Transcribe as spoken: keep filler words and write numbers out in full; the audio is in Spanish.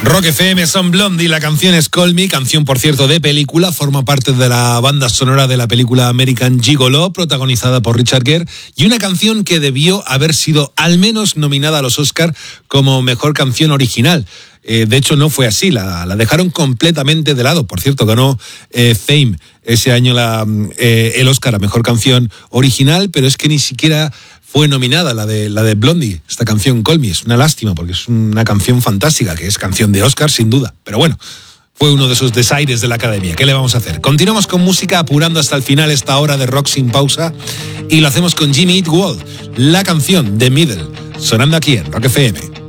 Rock F M, son Blondie, la canción es Call Me, canción por cierto de película, forma parte de la banda sonora de la película American Gigolo, protagonizada por Richard Gere, y una canción que debió haber sido al menos nominada a los Oscar como mejor canción original. Eh, de hecho no fue así, la, la dejaron completamente de lado. Por cierto, ganó eh, Fame ese año la, eh, el Oscar a mejor canción original, pero es que ni siquiera fue nominada la de, la de Blondie, esta canción Call Me. Es una lástima porque es una canción fantástica, que es canción de Oscar sin duda, pero bueno, fue uno de esos desaires de la Academia. ¿Qué le vamos a hacer? Continuamos con música, apurando hasta el final esta hora de rock sin pausa, y lo hacemos con Jimmy Eat World, la canción de Middle, sonando aquí en Rock F M.